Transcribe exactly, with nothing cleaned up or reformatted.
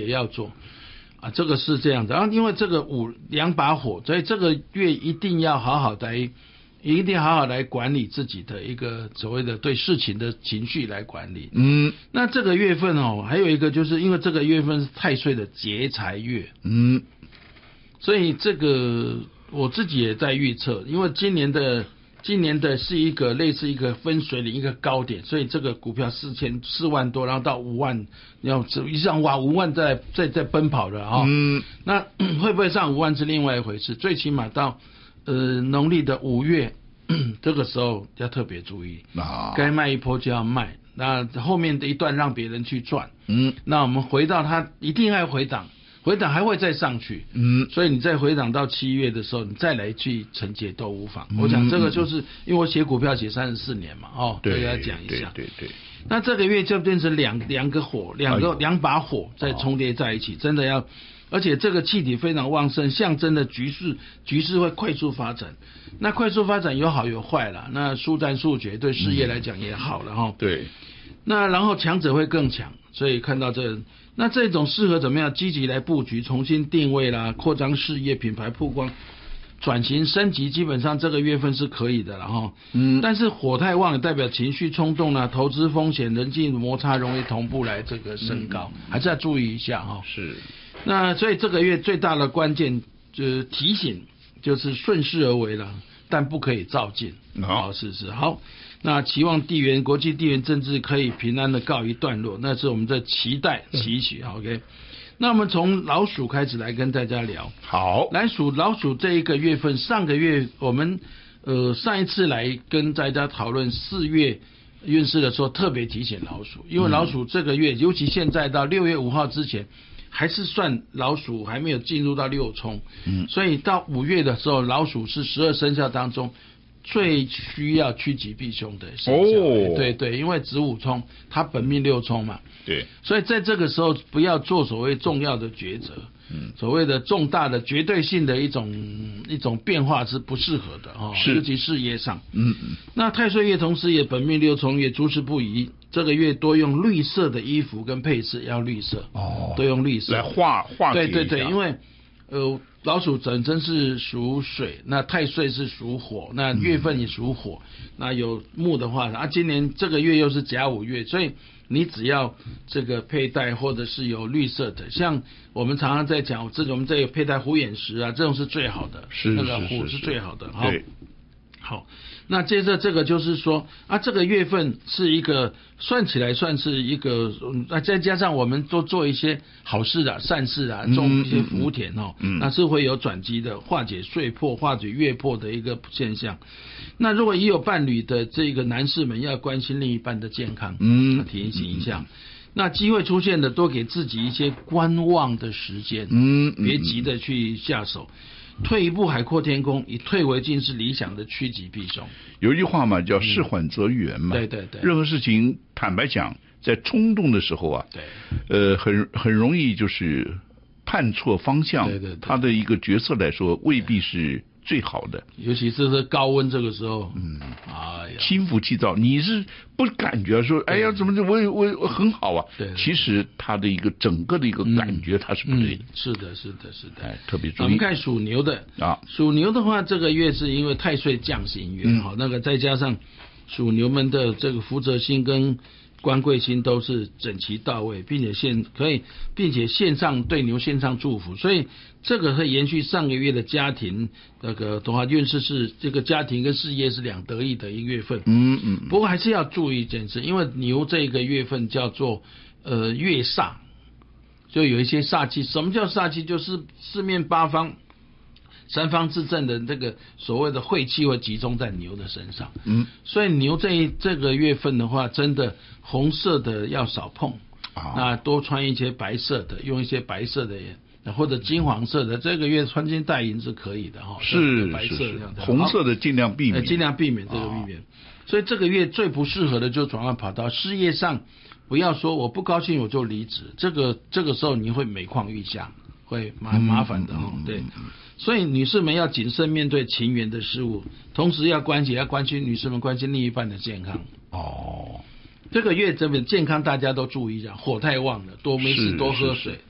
要做啊，这个是这样的。然后因为这个五两把火，所以这个月一定要好好来，一定好好来管理自己的一个所谓的对事情的情绪来管理。 嗯， 那这个月份哦，还有一个就是因为这个月份是太岁的劫财月， 嗯， 所以这个我自己也在预测，因为今年的。今年的是一个类似一个分水岭，一个高点，所以这个股票四千四万多，然后到五万，要一上哇五万在在在奔跑了哈、哦。嗯，那会不会上五万是另外一回事，最起码到呃农历的五月这个时候要特别注意，啊，该卖一波就要卖，那后面的一段让别人去赚。嗯，那我们回到它一定要回档。回档还会再上去，嗯，所以你再回档到七月的时候，你再来去承接都无妨。嗯、我讲这个就是因为我写股票写三十四年嘛，哦， 对， 要讲一下。 对对对。 那这个月就变成两两个火，两个、哎、两把火在重叠在一起，真的要，而且这个气体非常旺盛，象征的局势局势会快速发展。那快速发展有好有坏啦，那速战速决对事业来讲也好了哈、嗯。 对。 那然后强者会更强，所以看到这。那这种适合怎么样积极来布局，重新定位啦，扩张事业、品牌曝光、转型升级，基本上这个月份是可以的了哈。嗯，但是火太旺也代表情绪冲动啦，投资风险、人际摩擦容易同步来这个升高，嗯、还是要注意一下哈。 是。那所以这个月最大的关键就是提醒，就是顺势而为了，但不可以躁进。好，是是好。那期望地缘国际地缘政治可以平安的告一段落，那是我们的期待期许。OK， 那我们从老鼠开始来跟大家聊。 好， 来鼠老鼠这一个月份，上个月我们呃上一次来跟大家讨论四月运势的时候，特别提醒老鼠，因为老鼠这个月，嗯、尤其现在到六月五号之前，还是算老鼠还没有进入到六冲，嗯，所以到五月的时候，老鼠是十二生肖当中最需要趋吉避凶的生肖。哦，对对，因为子午冲，它本命六冲嘛， 对，所以在这个时候不要做所谓重要的抉择，嗯，所谓的重大的绝对性的一种一种变化是不适合的哦，尤其事业上，嗯嗯。那太岁月同时也本命六冲月，诸事不宜，这个月多用绿色的衣服跟配饰，要绿色哦，多用绿色来化化解一下。 对对对，因为呃。老鼠本身是属水，那太岁是属火，那月份也属火，嗯、那有木的话，啊，今年这个月又是甲午月，所以你只要这个佩戴或者是有绿色的，像我们常常在讲，这种我们这个佩戴虎眼石啊，这种是最好的， 是那个虎是最好的，好，好。那接着这个就是说啊，这个月份是一个算起来算是一个，那再加上我们多做一些好事啊、善事啊，种一些福田哦，嗯嗯嗯、那是会有转机的，化解岁破、化解月破的一个现象。那如果已有伴侣的这个男士们，要关心另一半的健康，嗯，提醒一下。嗯嗯那机会出现的，多给自己一些观望的时间，嗯，别急着去下手。退一步海阔天空，以退为进是理想的趋吉避凶。 有一句话嘛，叫事缓则圆嘛。 嗯、对对对。 任何事情，坦白讲，在冲动的时候啊， 对， 呃，很很容易就是判错方向。 对对对。 他的一个决策来说，未必是最好的。 尤其是在高温这个时候，嗯，哎呀， 心浮气躁，你是不感觉说，哎呀，怎么我我我很好啊？ 对， 其实他的一个整个的一个感觉，他是不对的。 嗯嗯、是的，是的，是的。 哎，特别注意。 我们看属牛的啊， 属牛的话，这个月是因为太岁降刑月，好、嗯，那个再加上属牛们的这个福泽星跟官贵星都是整齐到位，并且线可以，并且线上对牛线上祝福，所以这个会延续上个月的家庭那个的话，运势是这个家庭跟事业是两得意的一个月份。嗯嗯。不过还是要注意一件事，因为牛这个月份叫做呃月煞，就有一些煞气。什么叫煞气？就是四面八方。三方自正的这个所谓的晦气会集中在牛的身上，嗯，所以牛这一这个月份的话，真的红色的要少碰，啊，那多穿一些白色的，用一些白色的或者金黄色的，这个月穿金戴银是可以的哈， 是白色这样子， 红色的尽量避免， 尽量避免这个避免。所以这个月最不适合的就转换跑道，事业上不要说我不高兴我就离职，这个这个时候你会每况愈下，会蛮麻烦的哈，嗯、对。所以女士们要谨慎面对情缘的事物，同时要关心要关心女士们关心另一半的健康。哦，这个月这边健康大家都注意一下，火太旺了，多没事多喝水。